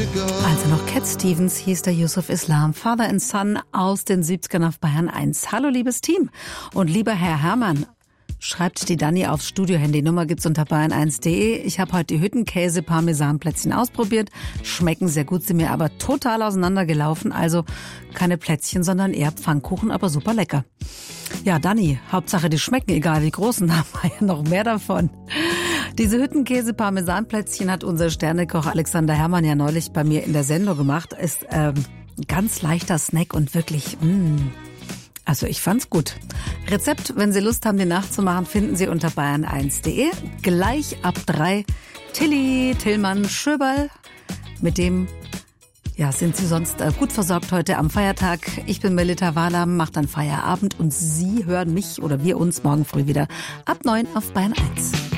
Also noch Cat Stevens hieß der Yusuf Islam, Father and Son aus den 70ern auf Bayern 1. Hallo liebes Team und lieber Herr Herrmann, schreibt die Dani aufs Studio-Handy. Nummer gibt's unter bayern1.de. Ich habe heute die Hüttenkäse-Parmesan-Plätzchen ausprobiert. Schmecken sehr gut, sind mir aber total auseinandergelaufen. Also keine Plätzchen, sondern eher Pfannkuchen, aber super lecker. Ja, Dani, Hauptsache die schmecken, egal wie groß, und haben wir ja noch mehr davon. Diese Hüttenkäse-Parmesan-Plätzchen hat unser Sternekoch Alexander Herrmann ja neulich bei mir in der Sendung gemacht. Ist ein ganz leichter Snack und wirklich, also ich fand's gut. Rezept, wenn Sie Lust haben, den nachzumachen, finden Sie unter bayern1.de. Gleich ab 3 Tilly Tillmann Schöberl. Mit dem sind Sie sonst gut versorgt heute am Feiertag. Ich bin Melita Wahlam, macht dann Feierabend und Sie hören mich oder wir uns morgen früh wieder ab 9 auf Bayern 1.